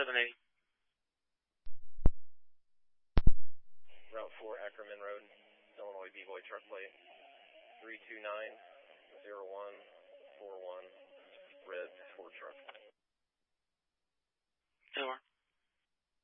780. Route 4, Ackerman Road, Illinois B-Boy truck plate, 32901.